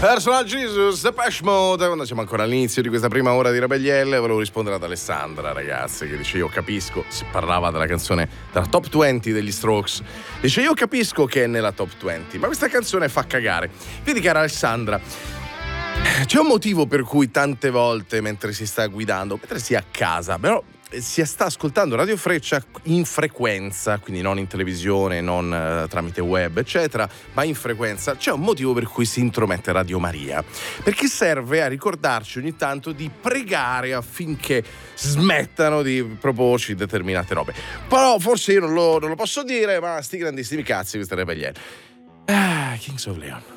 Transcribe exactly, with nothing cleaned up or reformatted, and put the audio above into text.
Personal Jesus, Depeche Mode. Quando siamo ancora all'inizio di questa prima ora di Rebellielle, volevo rispondere ad Alessandra, ragazzi, che dice: io capisco, si parlava della canzone della top venti degli Strokes, dice: io capisco che è nella top venti, ma questa canzone fa cagare. Vedi, cara Alessandra, c'è un motivo per cui tante volte mentre si sta guidando, mentre si è a casa, però si sta ascoltando Radio Freccia in frequenza, quindi non in televisione, non uh, tramite web, eccetera, ma in frequenza, c'è un motivo per cui si intromette Radio Maria, perché serve a ricordarci ogni tanto di pregare affinché smettano di proporci determinate robe. Però forse io non lo, non lo posso dire, ma sti grandissimi cazzi queste rebelliere. Ah, Kings of Leon.